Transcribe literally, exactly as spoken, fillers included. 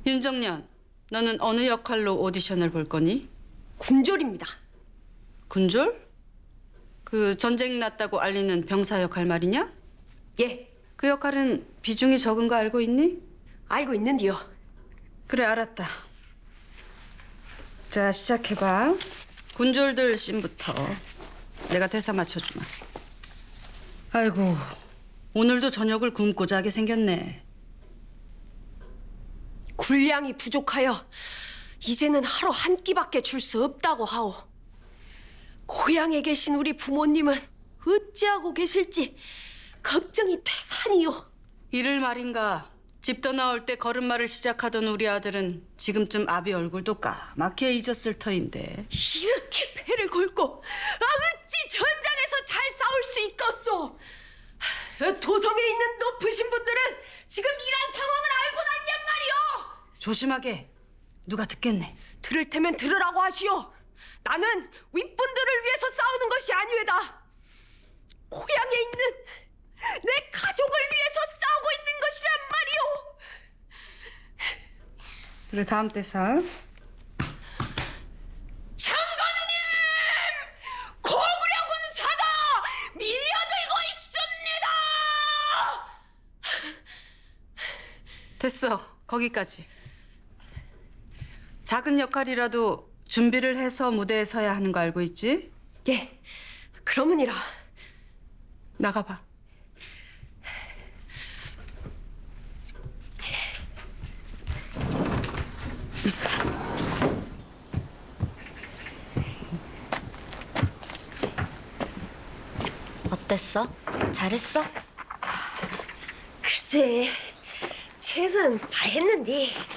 윤정년, 너는 어느 역할로 오디션을 볼 거니? 군졸입니다. 군졸? 그 전쟁 났다고 알리는 병사 역할 말이냐? 예, 그 역할은 비중이 적은 거 알고 있니? 알고 있는데요. 그래, 알았다. 자, 시작해봐. 군졸들 씬부터 내가 대사 맞춰주마. 아이고, 오늘도 저녁을 굶고 자게 생겼네. 군량이 부족하여 이제는 하루 한 끼밖에 줄 수 없다고 하오. 고향에 계신 우리 부모님은 어찌하고 계실지 걱정이 태산이요. 이를 말인가. 집 떠나올 때 걸음마를 시작하던 우리 아들은 지금쯤 아비 얼굴도 까맣게 잊었을 터인데. 이렇게 배를 걸고 어찌 전장에서 잘 싸울 수 있겠소. 저 도성에 있는 높으신 분들은 지금 이란 상황을 알고 났냔 말이오. 조심하게. 누가 듣겠네. 들을 테면 들으라고 하시오. 나는 윗분들을 위해서 싸우는 것이 아니외다. 고향에 있는 내 가족을 위해서 싸우고 있는 것이란 말이오. 그래, 다음 대사. 장관님! 고구려 군사가 밀려들고 있습니다! 됐어. 거기까지. 작은 역할이라도 준비를 해서 무대에 서야 하는 거 알고 있지? 예, 그러므니라. 나가봐. 어땠어? 잘했어? 글쎄, 최선 다했는데